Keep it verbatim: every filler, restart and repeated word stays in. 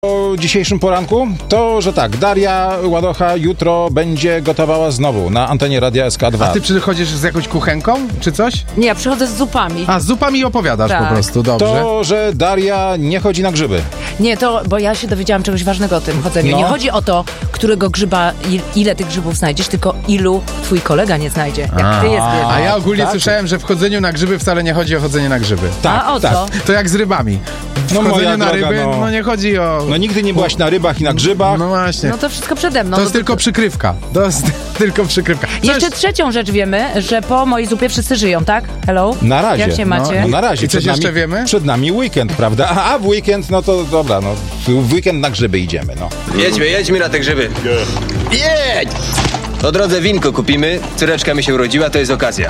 O dzisiejszym poranku to, że tak, Daria Ładocha jutro będzie gotowała znowu na antenie Radia S K dwa. A ty przychodzisz z jakąś kuchenką, czy coś? Nie, ja przychodzę z zupami. A, z zupami opowiadasz Tak. po prostu, dobrze. To, że Daria nie chodzi na grzyby. Nie, to, bo ja się dowiedziałam czegoś ważnego o tym chodzeniu. No. Nie chodzi o to, którego grzyba, il, ile tych grzybów znajdziesz, tylko ilu twój kolega nie znajdzie, jak A. ty je zbierzesz. A ja ogólnie tak. słyszałem, że w chodzeniu na grzyby wcale nie chodzi o chodzenie na grzyby. Tak, A o tak. co? To jak z rybami. W No, moja chodzeniu na droga, ryby, no. no. nie chodzi o... No nigdy nie byłaś na rybach i na grzybach. No właśnie. No to wszystko przede mną. to jest No tylko przykrywka. To jest tylko przykrywka. Coś... Jeszcze trzecią rzecz wiemy, że po mojej zupie wszyscy żyją, tak? Hello? Na razie. Jak się No, macie? No na razie. I coś Przed nami, jeszcze wiemy? Przed nami weekend, prawda? A, a w weekend, no to dobra, no w weekend na grzyby idziemy, no. Jedźmy, jedźmy na te grzyby. Jedź! Po drodze winko kupimy. Córeczka mi się urodziła, to jest okazja.